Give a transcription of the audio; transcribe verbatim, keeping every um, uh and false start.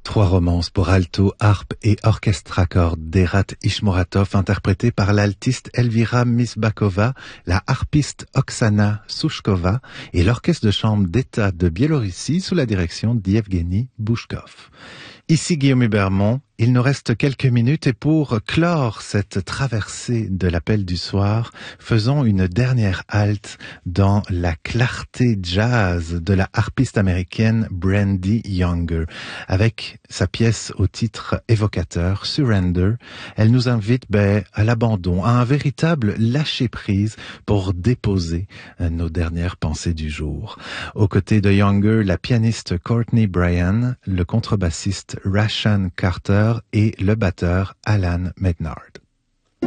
Trois romances pour alto, harpe et orchestre à cordes d'Erat Ishmoratov, interprétées par l'altiste Elvira Misbakova, la harpiste Oksana Souchkova et l'orchestre de chambre d'État de Biélorussie sous la direction d'Yevgeny Bouchkov. Ici Guillaume Hubermont, il nous reste quelques minutes et pour clore cette traversée de l'appel du soir, faisons une dernière halte dans la clarté jazz de la harpiste américaine Brandy Younger. Avec sa pièce au titre évocateur, Surrender, elle nous invite ben, à l'abandon, à un véritable lâcher-prise pour déposer nos dernières pensées du jour. Aux côtés de Younger, la pianiste Courtney Bryan, le contrebassiste Rashan Carter et le batteur Alan Mednard.